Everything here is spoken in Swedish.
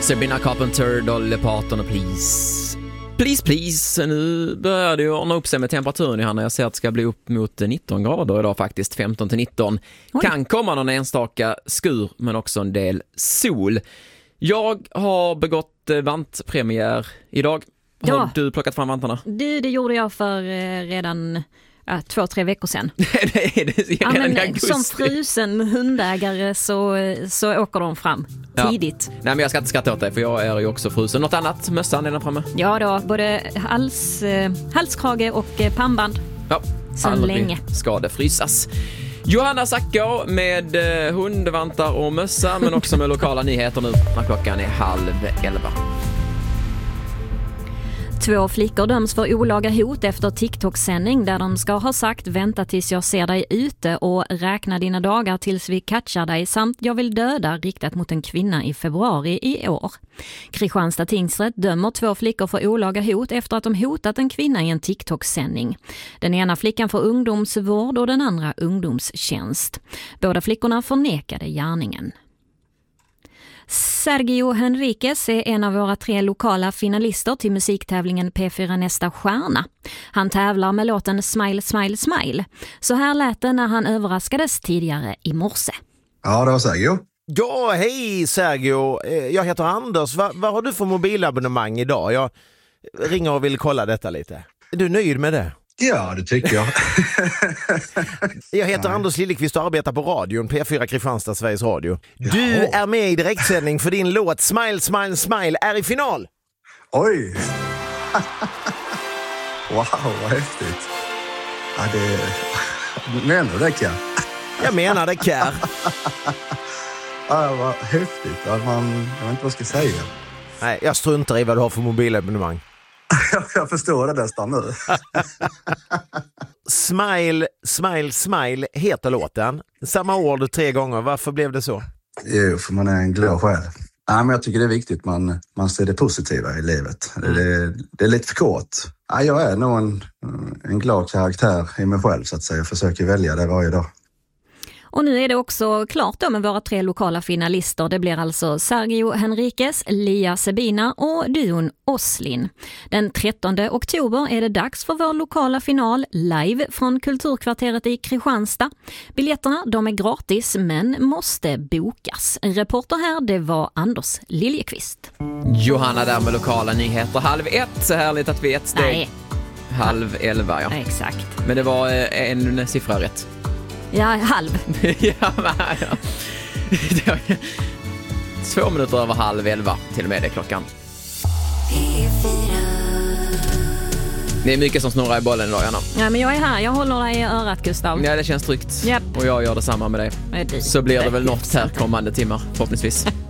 Sabrina Carpenter, Dolly Parton och Please. Please. Nu börjar det ju ordna upp sig med temperaturen här när jag ser att det ska bli upp mot 19 grader idag faktiskt, 15-19. Kan komma någon enstaka skur men också en del sol. Jag har begått vantpremiär idag. Har du plockat fram vantarna? Det gjorde jag för redan 2-3 veckor sedan. Som frusen hundägare så åker de fram tidigt. Nej, men jag ska inte skratta åt dig för jag är ju också frusen. Något annat? Mössan är den framme? Ja då, både halskrage och pannband. Ja, sedan länge. Ska det frysas. Johanna Sackau med hundvantar och mössa men också med lokala nyheter nu när klockan är 10:30. 2 flickor döms för olaga hot efter TikTok-sändning där de ska ha sagt vänta tills jag ser dig ute och räkna dina dagar tills vi catchar dig samt jag vill döda riktat mot en kvinna i februari i år. Kristianstad tingsrätt dömer 2 flickor för olaga hot efter att de hotat en kvinna i en TikTok-sändning. Den ena flickan får ungdomsvård och den andra ungdomstjänst. Båda flickorna förnekade gärningen. Sergio Henriquez är en av våra 3 lokala finalister till musiktävlingen P4 Nästa Stjärna. Han tävlar med låten Smile, Smile, Smile. Så här lät det när han överraskades tidigare i morse. Ja, det var Sergio. Ja, hej Sergio. Jag heter Anders. Vad har du för mobilabonnemang idag? Jag ringer och vill kolla detta lite. Är du nöjd med det? Ja, det tycker jag. Jag heter Anders Lillekvist och arbetar på radion, P4 Kristianstad, Sveriges Radio. Du är med i direktsändning för din låt Smile, Smile, Smile är i final. Oj! Wow, vad häftigt. Ja, menar du det, Kär? Jag menar det, Kär. Ja, vad häftigt. Jag vet inte vad jag ska säga. Nej, jag struntar i vad du har för mobilabonnemang. Jag förstår det nästan nu. Smile, Smile, Smile heter låten. Samma ord 3 gånger. Varför blev det så? Jo, för man är en glad själ. Ja, men jag tycker det är viktigt. Man ser det positiva i livet. Det är lite för kort. Ja, jag är nog en glad karaktär i mig själv så att säga. Jag försöker välja det varje dag. Och nu är det också klart då med våra 3 lokala finalister. Det blir alltså Sergio Henriquez, Lia Sabina och duon Oslin. Den 13 oktober är det dags för vår lokala final live från Kulturkvarteret i Kristianstad. Biljetterna de är gratis men måste bokas. Reporter här det var Anders Liljeqvist. Johanna där med lokala nyheter 10:30. Så härligt att vi är ett steg. 10:30, ja. Exakt. Men det var en siffra rätt. Ja, halv. Ja. 2 minuter över 10:30 till och med det klockan. Det är mycket som snurrar i bollen idag, Anna. Ja, men jag är här. Jag håller dig i örat, Gustav. Ja, det känns tryggt. Yep. Och jag gör detsamma med dig. Så blir det väl något här kommande timmar, förhoppningsvis.